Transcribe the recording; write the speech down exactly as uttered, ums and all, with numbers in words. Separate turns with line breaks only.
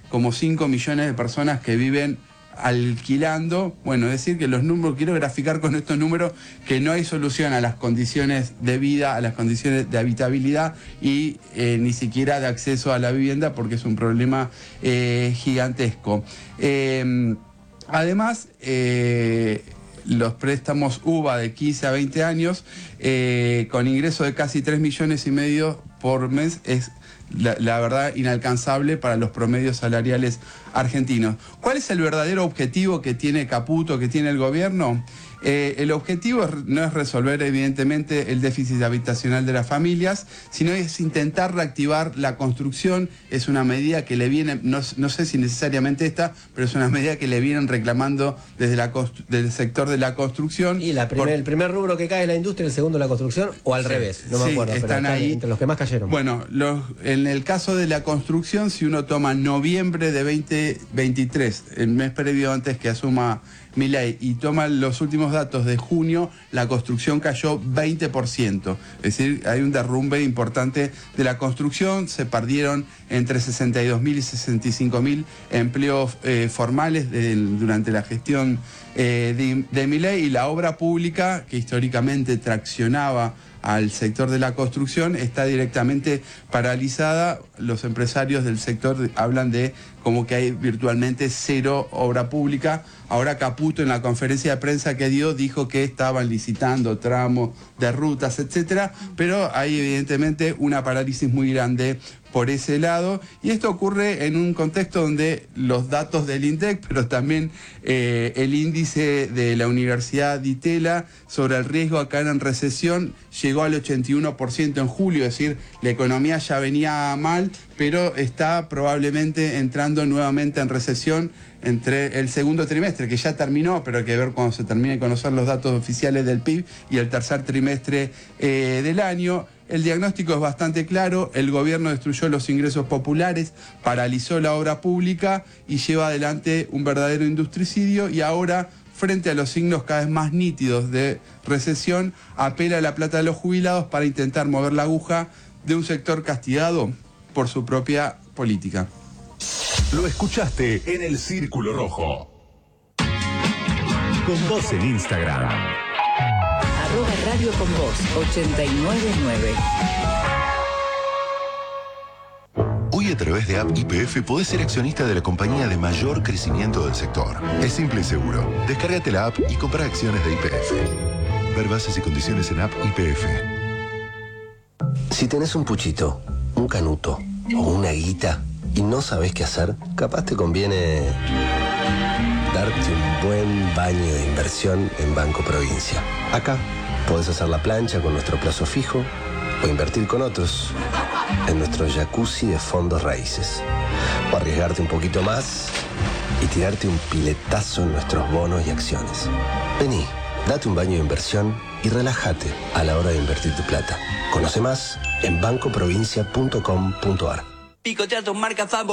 como cinco millones de personas que viven alquilando. Bueno, es decir que los números, quiero graficar con estos números que no hay solución a las condiciones de vida, a las condiciones de habitabilidad y eh, ni siquiera de acceso a la vivienda, porque es un problema eh, gigantesco. Eh, además, eh, los préstamos U V A de quince a veinte años, eh, con ingreso de casi tres millones y medio por mes, es La, la verdad inalcanzable para los promedios salariales argentinos. ¿Cuál es el verdadero objetivo que tiene Caputo, que tiene el gobierno? Eh, el objetivo es, no es resolver evidentemente el déficit habitacional de las familias, sino es intentar reactivar la construcción. Es una medida que le viene, no, no sé si necesariamente esta, pero es una medida que le vienen reclamando desde la desde el sector de la construcción.
¿Y la primer, por, el primer rubro que cae es la industria, el segundo la construcción, o al sí, revés? No me
sí,
acuerdo,
están,
pero están
ahí
entre los que más cayeron.
Bueno, los, en el caso de la construcción, si uno toma noviembre de veinte veintitrés, el mes previo antes que asuma Milei, y toma los últimos datos de junio, la construcción cayó veinte por ciento. Es decir, hay un derrumbe importante de la construcción. Se perdieron entre sesenta y dos mil y sesenta y cinco mil empleos eh, formales de, durante la gestión eh, de, de Milei, y la obra pública, que históricamente traccionaba al sector de la construcción, está directamente paralizada. Los empresarios del sector hablan de como que hay virtualmente cero obra pública. Ahora Caputo, en la conferencia de prensa que dio, dijo que estaban licitando tramos de rutas, etcétera, pero hay evidentemente una parálisis muy grande por ese lado, y esto ocurre en un contexto donde los datos del INDEC, pero también eh, el índice de la Universidad de Itela sobre el riesgo a caer en recesión llegó al ochenta y uno por ciento en julio, es decir, la economía ya venía mal, pero está probablemente entrando nuevamente en recesión entre el segundo trimestre, que ya terminó, pero hay que ver cuando se termine de conocer los datos oficiales del P I B, y el tercer trimestre eh, del año. El diagnóstico es bastante claro: el gobierno destruyó los ingresos populares, paralizó la obra pública y lleva adelante un verdadero industricidio, y ahora, frente a los signos cada vez más nítidos de recesión, apela a la plata de los jubilados para intentar mover la aguja de un sector castigado por su propia política.
Lo escuchaste en El Círculo Rojo. Con vos en Instagram.
Arroba Radio Con Vos ochenta y nueve nueve.
Hoy, a través de App Y P F, podés ser accionista de la compañía de mayor crecimiento del sector. Es simple y seguro. Descárgate la app y compra acciones de Y P F. Ver bases y condiciones en App Y P F.
Si tenés un puchito, un canuto o una guita y no sabés qué hacer, capaz te conviene darte un buen baño de inversión en Banco Provincia. Acá podés hacer la plancha con nuestro plazo fijo o invertir con otros en nuestro jacuzzi de fondos raíces. O arriesgarte un poquito más y tirarte un piletazo en nuestros bonos y acciones. Vení, date un baño de inversión y relájate a la hora de invertir tu plata. Conoce más en banco provincia punto com punto ar.
Picotea tus marcas favoritas.